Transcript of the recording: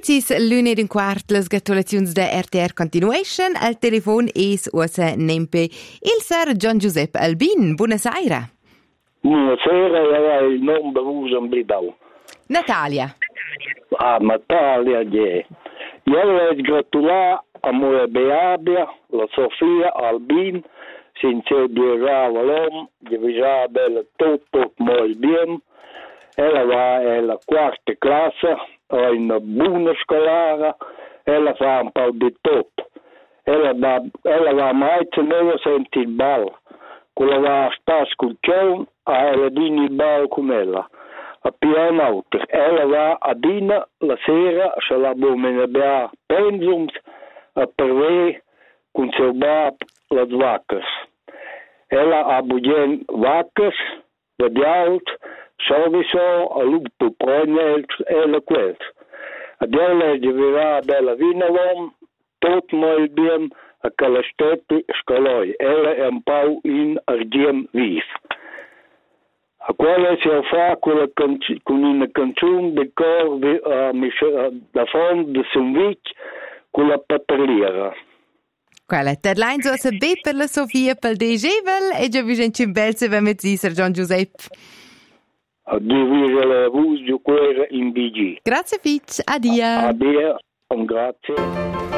Mezzis lunedì un quart las gratulazioni da RTR Continuation. Al telefon es usa nempe il Sir John Giuseppe Albin. Buonasera. Buonasera, io il nome uso in Blidau. Natalia. Natalia, yeah. Io voglio gratulare a mia beabia, la Sofia Albin, sincer dirà l'uomo, che già bella tutto molto bene. Ella va alla quarta classe, è una buona scolare, ella fa un po' di tutto. Ella va mai tenere senti il ballo. Quella va a stare ascoltando, ella dina il ballo con ella. A piano alto. Ella va a dina la sera, se la bomena bea pensums, a perve con seu bab las vacas. Ella ha budien vacas, vedialt, sowieso a lupo prone ella quels. A della divirà bella vinalom, tot molt bien a calasteti scoloi. Ella è un po' in argiem vis. A quella si fa con una canzone di cor da fond de Sunvic con la paterliera. Quella deadline so se be per la Sofia pel degevel e già vicino cimbelze va met Sir John Giuseppe. A divisa la voce di quella in BG. Grazie Fitch, adia. Adia, grazie.